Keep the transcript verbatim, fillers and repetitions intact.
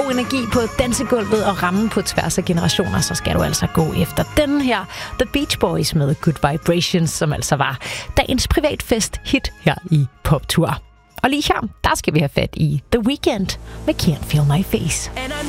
god energi på dansegulvet og ramme på tværs af generationer, så skal du altså gå efter den her The Beach Boys med Good Vibrations, som altså var dagens privatfest hit her i Poptur. Og lige her, der skal vi have fat i The Weeknd med Can't Feel My Face.